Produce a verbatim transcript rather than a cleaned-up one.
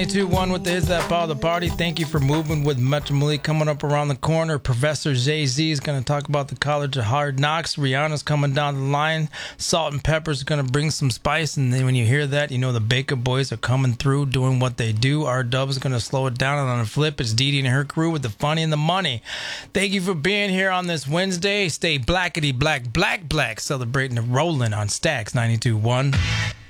two one with the Is That Ball the Party. Thank you for moving with Metro Malik. Coming up around the corner, Professor Jay-Z is going to talk about the College of Hard Knocks. Rihanna's coming down the line. Salt and Pepper is going to bring some spice, and then when you hear that, you know the Baker Boys are coming through doing what they do. R-Dub is going to slow it down, and on the flip, it's Dee Dee and her crew with the funny and the money. Thank you for being here on this Wednesday. Stay blackety black, black, black, celebrating the rolling on Stacks ninety-two point one.